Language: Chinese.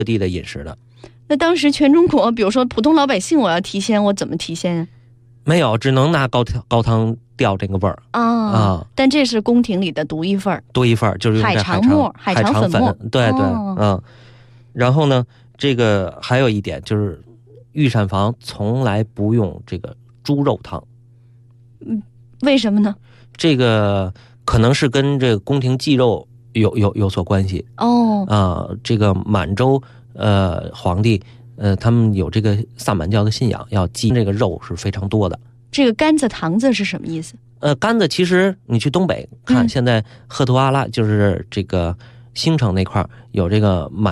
地的饮食的。 那当时全中国，比如说普通老百姓，我要提鲜，我怎么提鲜呀？ 没有，只能拿高汤吊这个味儿啊。 但这是宫廷里的独一份儿， 多一份儿，就是用这海肠粉末。 对对，然后呢，这个还有一点就是，御膳房从来不用这个猪肉汤。 为什么呢？ 这个可能是跟这个宫廷忌肉有所关系这个满洲皇帝他们有这个萨满教的信仰，要忌这个肉是非常多的。 这个甘子糖子是什么意思？ 甘子其实你去东北看，现在赫图阿拉就是这个兴城那块有这个满